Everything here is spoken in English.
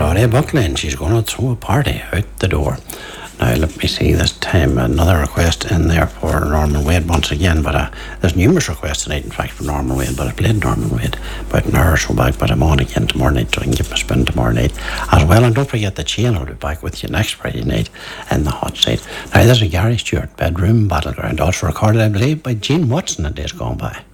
Claudia Buckley, and she's going to throw a party out the door. Now, let me see this time. Another request in there for Norman Wade once again, but there's numerous requests tonight, in fact, for Norman Wade, but I played Norman Wade about an hour or so back, but I'm on again tomorrow night, so I can give him a spin tomorrow night as well. And don't forget that Shane will be back with you next Friday night in the hot seat. Now, there's a Gary Stewart bedroom battleground, also recorded, I believe, by Gene Watson in days gone by.